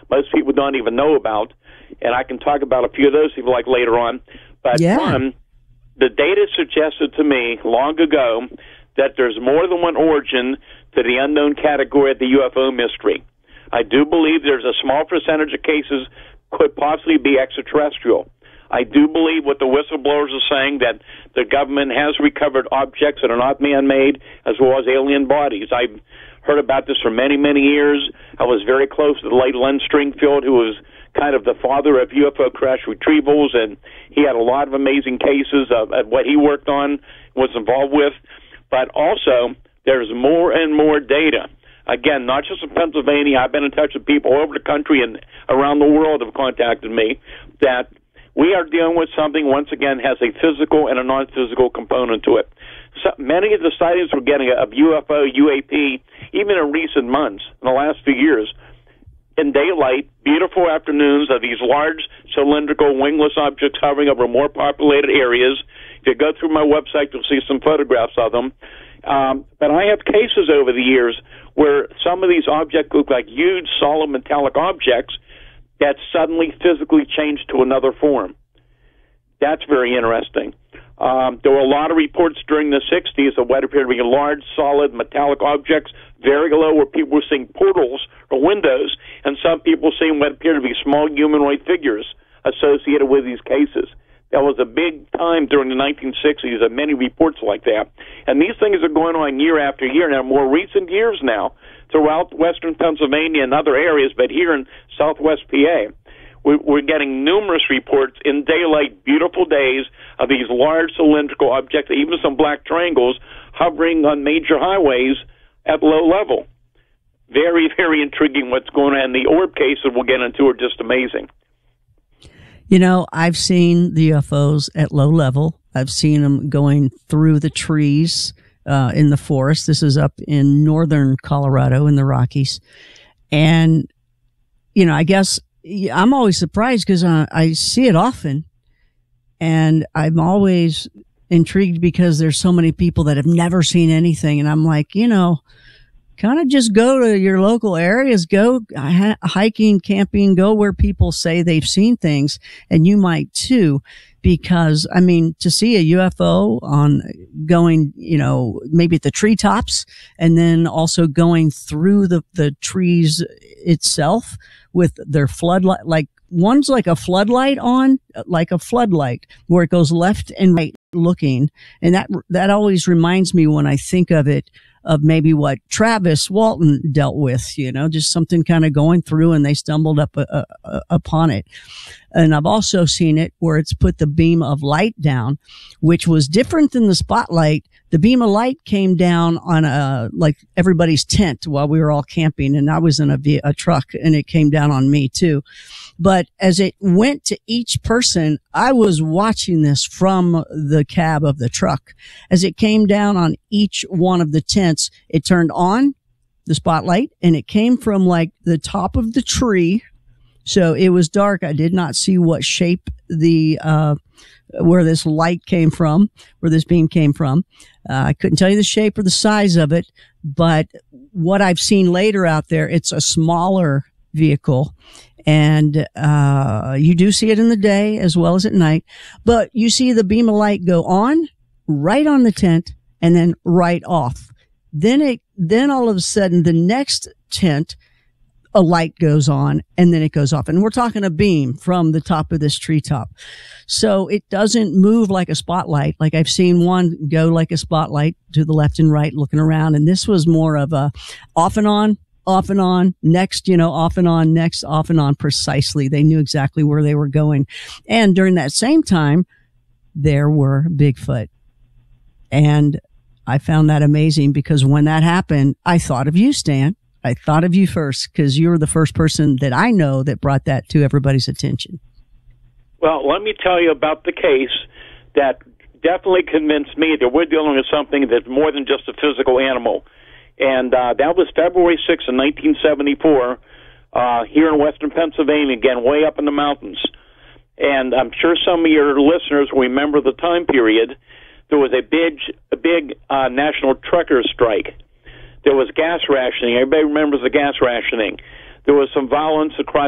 most people don't even know about. And I can talk about a few of those if you like later on. But one, the data suggested to me long ago that there's more than one origin to the unknown category of the UFO mystery. I do believe there's a small percentage of cases could possibly be extraterrestrial. I do believe what the whistleblowers are saying, that the government has recovered objects that are not man-made, as well as alien bodies. I've heard about this for many, many years. I was very close to the late Len Stringfield, who was kind of the father of UFO crash retrievals, and he had a lot of amazing cases of what he worked on, was involved with. But also, there's more and more data. Again, not just in Pennsylvania. I've been in touch with people all over the country and around the world have contacted me that we are dealing with something, once again, has a physical and a non-physical component to it. So many of the sightings we're getting of UFO, UAP, even in recent months, in the last few years, in daylight, beautiful afternoons of these large cylindrical wingless objects hovering over more populated areas. If you go through my website, you'll see some photographs of them. But I have cases over the years where some of these objects look like huge, solid, metallic objects that suddenly physically change to another form. That's very interesting. There were a lot of reports during the 60s of what appeared to be large, solid, metallic objects, very low, where people were seeing portals or windows, and some people seeing what appeared to be small humanoid figures associated with these cases. That was a big time during the 1960s of many reports like that. And these things are going on year after year. Now, more recent years now, throughout western Pennsylvania and other areas, but here in southwest PA, we're getting numerous reports in daylight, beautiful days, of these large cylindrical objects, even some black triangles, hovering on major highways at low level. Very, very intriguing what's going on. And the orb cases we'll get into are just amazing. You know, I've seen the UFOs at low level. I've seen them going through the trees in the forest. This is up in northern Colorado in the Rockies. And, you know, I guess I'm always surprised because I see it often. And I'm always intrigued because there's so many people that have never seen anything. And I'm like, you know, kind of just go to your local areas, go hiking, camping, go where people say they've seen things, and you might too. Because, I mean, to see a UFO on going, you know, maybe at the treetops and then also going through the trees itself with their floodlight, like one's like a floodlight on, like a floodlight where it goes left and right looking. And that always reminds me when I think of it, of maybe what Travis Walton dealt with, you know, just something kind of going through and they stumbled upon it. And I've also seen it where it's put the beam of light down, which was different than the spotlight. The beam of light came down on like everybody's tent while we were all camping, and I was in a truck, and it came down on me too. But as it went to each person, I was watching this from the cab of the truck. As it came down on each one of the tents, it turned on the spotlight, and it came from like the top of the tree. So it was dark. I did not see what shape where this light came from, where this beam came from. I couldn't tell you the shape or the size of it, but what I've seen later out there, it's a smaller vehicle. And you do see it in the day as well as at night, but you see the beam of light go on, right on the tent, and then right off. Then all of a sudden, the next tent, a light goes on, and then it goes off. And we're talking a beam from the top of this treetop. So it doesn't move like a spotlight. Like I've seen one go like a spotlight to the left and right looking around. And this was more of a off and on, next, you know, off and on, next, off and on, precisely. They knew exactly where they were going. And during that same time, there were Bigfoot. And I found that amazing because when that happened, I thought of you, Stan. I thought of you first because you were the first person that I know that brought that to everybody's attention. Well, let me tell you about the case that definitely convinced me that we're dealing with something that's more than just a physical animal. And that was February 6th, 1974, here in western Pennsylvania, again, way up in the mountains. And I'm sure some of your listeners will remember the time period. There was a big national truckers' strike. There was gas rationing. Everybody remembers the gas rationing. There was some violence across